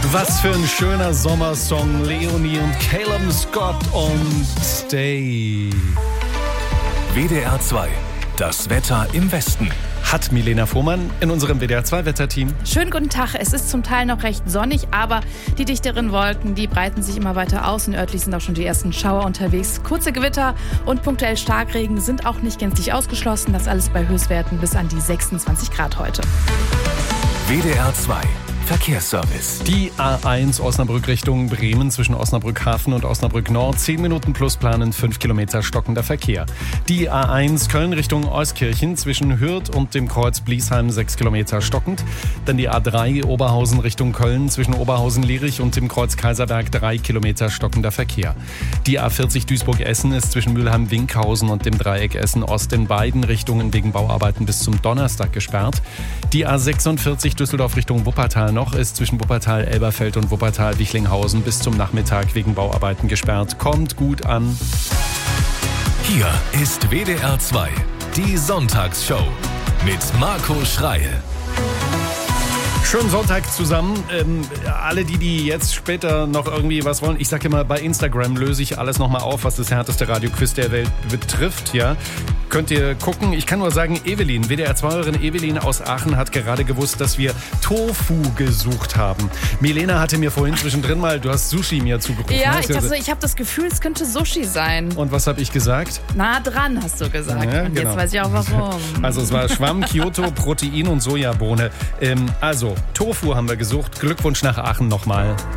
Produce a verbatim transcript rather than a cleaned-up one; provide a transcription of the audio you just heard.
Was für ein schöner Sommersong. Leonie und Caleb Scott und Stay. W D R zwei. Das Wetter im Westen. Hat Milena Fuhrmann in unserem W D R zwei Wetterteam. Schönen guten Tag. Es ist zum Teil noch recht sonnig, aber die dichteren Wolken, die breiten sich immer weiter aus und örtlich sind auch schon die ersten Schauer unterwegs. Kurze Gewitter und punktuell Starkregen sind auch nicht gänzlich ausgeschlossen. Das alles bei Höchstwerten bis an die sechsundzwanzig Grad heute. W D R zwei. Verkehrsservice. Die A eins Osnabrück Richtung Bremen zwischen Osnabrück Hafen und Osnabrück Nord. zehn Minuten plus planen, fünf Kilometer stockender Verkehr. Die A eins Köln Richtung Euskirchen zwischen Hürth und dem Kreuz Bliesheim sechs Kilometer stockend. Dann die A drei Oberhausen Richtung Köln zwischen Oberhausen-Lierich und dem Kreuz Kaiserberg drei Kilometer stockender Verkehr. Die A vierzig Duisburg-Essen ist zwischen Mülheim-Winkhausen und dem Dreieck Essen-Ost in beiden Richtungen wegen Bauarbeiten bis zum Donnerstag gesperrt. Die A sechsundvierzig Düsseldorf Richtung Wuppertal noch ist zwischen Wuppertal, Elberfeld und Wuppertal Wichlinghausen bis zum Nachmittag wegen Bauarbeiten gesperrt. Kommt gut an. Hier ist W D R zwei, die Sonntagsshow mit Marco Schreil. Schönen Sonntag zusammen. Ähm, alle, die, die jetzt später noch irgendwie was wollen, ich sage immer, bei Instagram löse ich alles nochmal auf, was das härteste Radioquiz der Welt betrifft. Ja, könnt ihr gucken. Ich kann nur sagen, Evelyn, W D R zwei-Hörerin Evelyn aus Aachen hat gerade gewusst, dass wir Tofu gesucht haben. Milena hatte mir vorhin zwischendrin mal, du hast Sushi mir zugerufen. Ja, hast ich, dachte, ich habe das Gefühl, es könnte Sushi sein. Und was habe ich gesagt? Nah dran, hast du gesagt. Ja, und genau. Jetzt weiß ich auch warum. Also es war Schwamm, Kyoto, Protein und Sojabohne. Ähm, also Tofu haben wir gesucht. Glückwunsch nach Aachen nochmal.